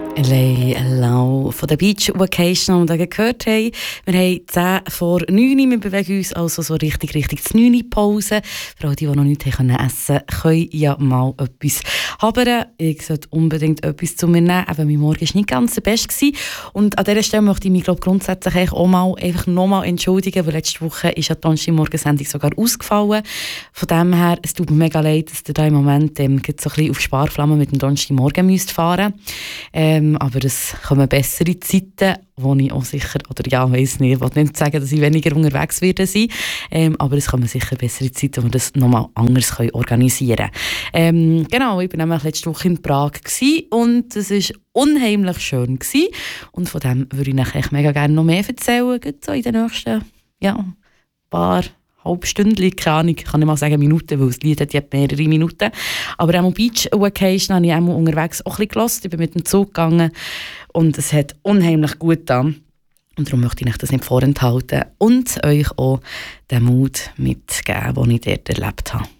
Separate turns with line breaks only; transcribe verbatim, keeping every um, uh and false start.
Lay Low von der Beach Vacation, die wir gehört haben. Wir haben zehn vor neun, wir bewegen uns also so richtig, richtig zur neun Pause. Für alle, die, die noch nichts haben essen können, können ja mal etwas haben. Ich sollte unbedingt etwas zu mir nehmen, aber mein Morgen war nicht ganz der beste. Und an dieser Stelle möchte ich mich glaub, grundsätzlich auch mal einfach nochmal entschuldigen, weil letzte Woche ist ja die Donnerstag-Morgensendung sogar ausgefallen. Von dem her, es tut mir mega leid, dass ihr da im Moment ähm, so ein bisschen auf Sparflamme mit dem Donnerstagmorgen müsst fahren müsst. Ähm, aber es kommen bessere Zeiten, wo ich auch sicher, oder ja, weiss nicht, ich will nicht sagen, dass ich weniger unterwegs werde sein, ähm, aber es kommen sicher bessere Zeiten, wo wir das nochmal anders können organisieren können. Ähm, genau, ich war nämlich letzte Woche in Prag gewesen, und es war unheimlich schön gewesen, und von dem würde ich nachher mega gerne noch mehr erzählen, so in den nächsten, ja, paar Halbstündchen, keine Ahnung, ich kann nicht mal sagen Minuten, weil das Lied hat ja mehrere Minuten. Aber auch Beach Vacation habe ich auch unterwegs auch ein bisschen gehört. Ich bin mit dem Zug gegangen und es hat unheimlich gut getan. Und darum möchte ich euch das nicht vorenthalten und euch auch den Mut mitgeben, den ich dort erlebt habe.